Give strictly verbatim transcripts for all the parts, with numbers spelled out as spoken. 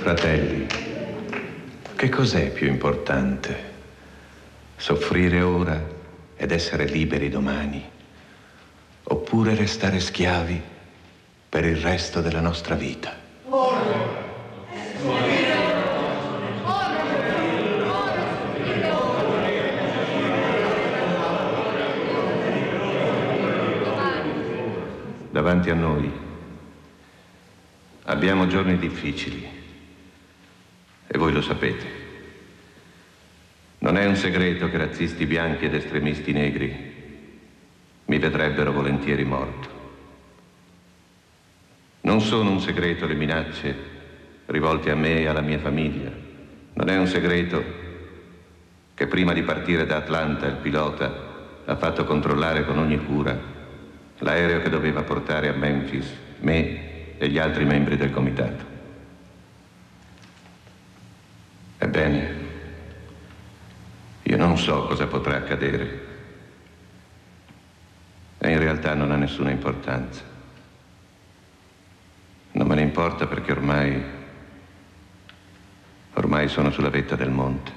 Fratelli, che cos'è più importante? Soffrire ora ed essere liberi domani? Oppure restare schiavi per il resto della nostra vita? Davanti a noi abbiamo giorni difficili e voi lo sapete. Non è un segreto che razzisti bianchi ed estremisti negri mi vedrebbero volentieri morto. Non sono un segreto le minacce rivolte a me e alla mia famiglia. Non è un segreto che prima di partire da Atlanta il pilota ha fatto controllare con ogni cura l'aereo che doveva portare a Memphis me e gli altri membri del comitato. Ebbene, io non so cosa potrà accadere e in realtà non ha nessuna importanza. Non me ne importa perché ormai, ormai sono sulla vetta del monte.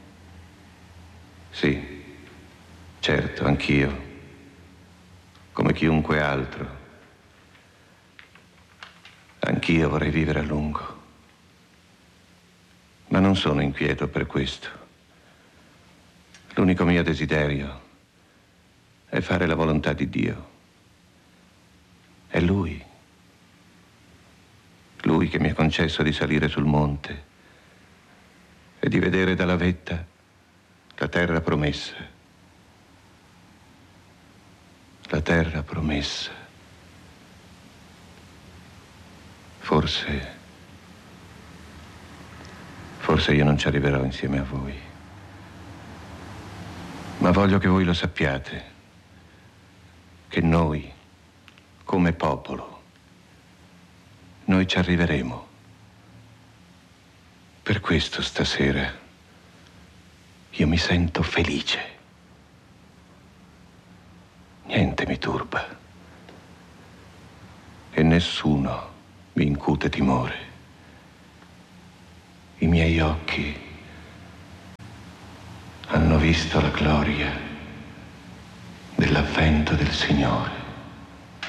Sì, certo, anch'io, come chiunque altro, anch'io vorrei vivere a lungo. Ma non sono inquieto per questo. L'unico mio desiderio è fare la volontà di Dio. È Lui. Lui che mi ha concesso di salire sul monte e di vedere dalla vetta la terra promessa. La terra promessa. Forse, forse io non ci arriverò insieme a voi. Ma voglio che voi lo sappiate, che noi, come popolo, noi ci arriveremo. Per questo stasera io mi sento felice. Niente mi turba e nessuno mi incute timore. I miei occhi hanno visto la gloria dell'avvento del Signore.